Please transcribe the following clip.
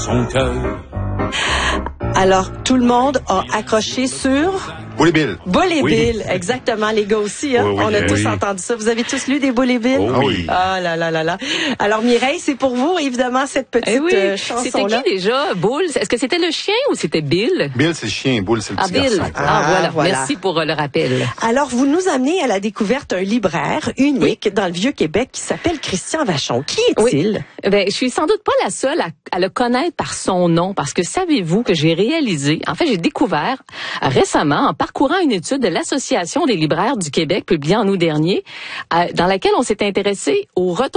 son cœur. Alors, tout le monde a accroché sur... Bull et Bill. Bull et Bill, exactement, les gars aussi. Hein? Oui, On a tous entendu ça. Vous avez tous lu des Bull et Bill? Oh oui. Ah là là là là. Alors Mireille, c'est pour vous, évidemment, cette petite chanson-là. C'était qui déjà, Bull? Est-ce que c'était le chien ou c'était Bill? Bill, c'est le chien. Bull, c'est le petit Bill. garçon. Voilà. Merci pour le rappel. Alors, vous nous amenez à la découverte d'un libraire unique dans le Vieux-Québec qui s'appelle Christian Vachon. Qui est-il? Ben, je suis sans doute pas la seule à le connaître par son nom, parce que savez-vous que j'ai découvert récemment, en parcourant une étude de l'Association des libraires du Québec, publiée en août dernier, dans laquelle on s'est intéressé au retour